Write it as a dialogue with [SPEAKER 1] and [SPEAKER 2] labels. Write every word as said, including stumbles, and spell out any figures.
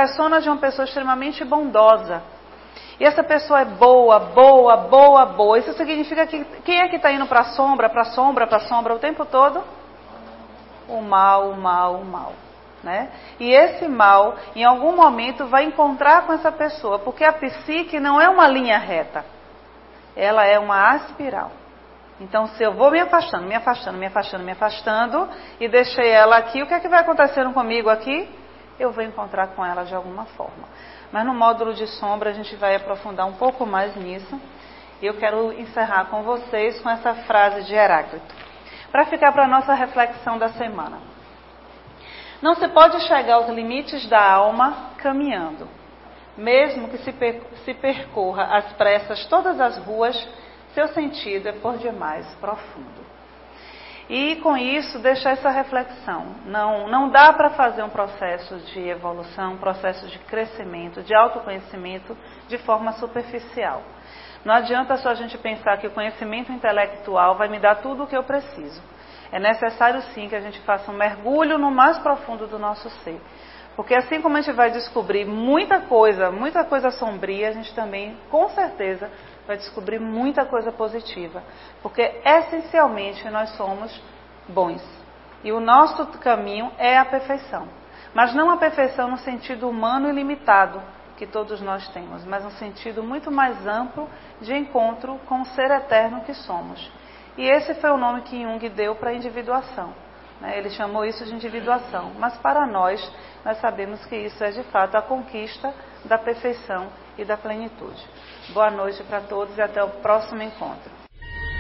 [SPEAKER 1] persona de uma pessoa extremamente bondosa. E essa pessoa é boa, boa, boa, boa. Isso significa que quem é que está indo para a sombra, para a sombra, para a sombra o tempo todo? O mal, o mal, o mal. Né? E esse mal, em algum momento, vai encontrar com essa pessoa, porque a psique não é uma linha reta. Ela é uma espiral. Então, se eu vou me afastando, me afastando, me afastando, me afastando, e deixei ela aqui, o que é que vai acontecendo comigo aqui? Eu vou encontrar com ela de alguma forma. Mas no módulo de sombra a gente vai aprofundar um pouco mais nisso. E eu quero encerrar com vocês com essa frase de Heráclito, para ficar para a nossa reflexão da semana. Não se pode chegar aos limites da alma caminhando. Mesmo que se, per se percorra às pressas todas as ruas, seu sentido é por demais profundo. E com isso, deixar essa reflexão. Não, não dá para fazer um processo de evolução, um processo de crescimento, de autoconhecimento de forma superficial. Não adianta só a gente pensar que o conhecimento intelectual vai me dar tudo o que eu preciso. É necessário sim que a gente faça um mergulho no mais profundo do nosso ser. Porque assim como a gente vai descobrir muita coisa, muita coisa sombria, a gente também, com certeza, vai descobrir muita coisa positiva. Porque, essencialmente, nós somos bons. E o nosso caminho é a perfeição. Mas não a perfeição no sentido humano e limitado que todos nós temos, mas no sentido muito mais amplo de encontro com o ser eterno que somos. E esse foi o nome que Jung deu para a individuação. Ele chamou isso de individuação, mas para nós, nós sabemos que isso é de fato a conquista da perfeição e da plenitude. Boa noite para todos e até o próximo encontro.